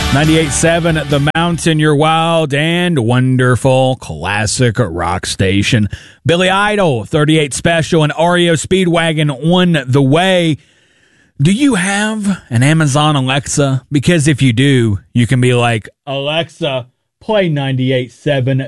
98.7 The Mountain, your wild and wonderful classic rock station. Billy Idol, 38 Special, and REO Speedwagon on the way. Do you have an Amazon Alexa? Because if you do, you can be like, Alexa, play 98.7